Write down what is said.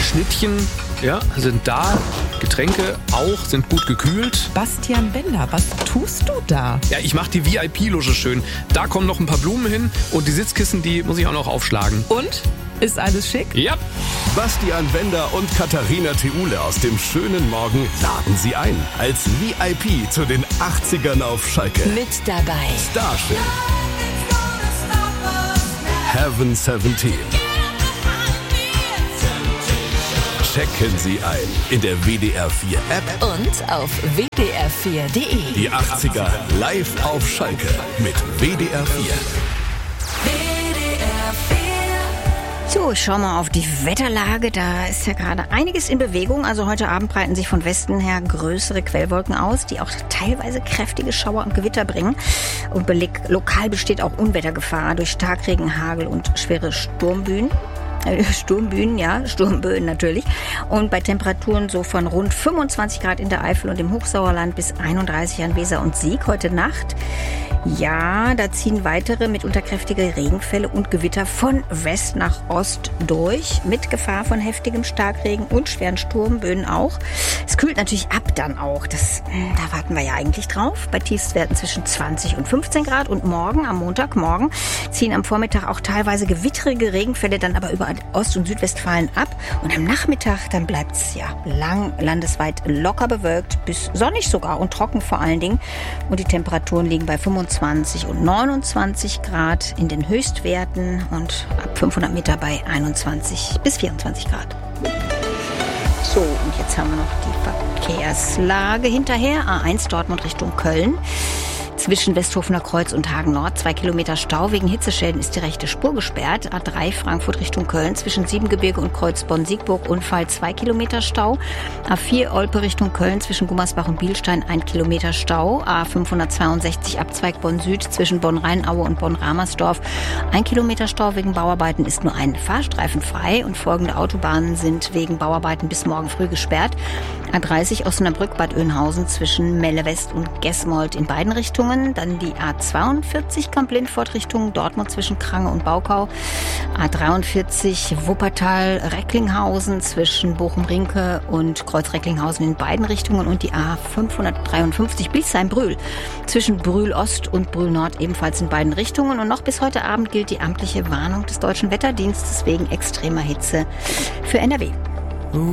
Schnittchen sind da. Getränke auch, sind gut gekühlt. Bastian Bender, was tust du da? Ja, ich mache die VIP-Loge schön. Da kommen noch ein paar Blumen hin und die Sitzkissen, die muss ich auch noch aufschlagen. Und? Ist alles schick? Ja. Bastian Bender und Katharina Theule aus dem schönen Morgen laden Sie ein. Als VIP zu den 80ern auf Schalke. Mit dabei Starship. Heaven 17. Checken Sie ein in der WDR 4 App und auf wdr4.de. Die 80er live auf Schalke mit WDR 4. So, schauen wir auf die Wetterlage. Da ist ja gerade einiges in Bewegung. Also heute Abend breiten sich von Westen her größere Quellwolken aus, die auch teilweise kräftige Schauer und Gewitter bringen. Und lokal besteht auch Unwettergefahr durch Starkregen, Hagel und schwere Sturmböen natürlich. Und bei Temperaturen so von rund 25 Grad in der Eifel und im Hochsauerland bis 31 an Weser und Sieg heute Nacht. Ja, da ziehen weitere mitunter kräftige Regenfälle und Gewitter von West nach Ost durch, mit Gefahr von heftigem Starkregen und schweren Sturmböen auch. Es kühlt natürlich ab dann auch. Da warten wir ja eigentlich drauf. Bei Tiefstwerten zwischen 20 und 15 Grad. Und morgen, am Montagmorgen, ziehen am Vormittag auch teilweise gewittrige Regenfälle dann aber über Ost- und Südwestfalen ab. Und am Nachmittag, dann bleibt es lang landesweit locker bewölkt, bis sonnig sogar und trocken vor allen Dingen. Und die Temperaturen liegen bei 25 und 29 Grad in den Höchstwerten und ab 500 Meter bei 21 bis 24 Grad. So, und jetzt haben wir noch die Verkehrslage hinterher. A1 Dortmund Richtung Köln. Zwischen Westhofener Kreuz und Hagen Nord 2 Kilometer Stau. Wegen Hitzeschäden ist die rechte Spur gesperrt. A3 Frankfurt Richtung Köln zwischen Siebengebirge und Kreuz Bonn-Siegburg Unfall 2 Kilometer Stau. A4 Olpe Richtung Köln zwischen Gummersbach und Bielstein 1 Kilometer Stau. A562 Abzweig Bonn-Süd zwischen Bonn-Rheinaue und Bonn-Ramersdorf 1 Kilometer Stau. Wegen Bauarbeiten ist nur ein Fahrstreifen frei und folgende Autobahnen sind wegen Bauarbeiten bis morgen früh gesperrt. A30 Osnabrück Bad Oeynhausen zwischen Melle West und Gesmold in beiden Richtungen. Dann die A42 Kamp-Lindfort Richtung Dortmund zwischen Krange und Baukau. A43 Wuppertal Recklinghausen zwischen Bochum-Rinke und Kreuz-Recklinghausen in beiden Richtungen. Und die A553 Bielsheim-Brühl zwischen Brühl-Ost und Brühl-Nord ebenfalls in beiden Richtungen. Und noch bis heute Abend gilt die amtliche Warnung des Deutschen Wetterdienstes wegen extremer Hitze für NRW.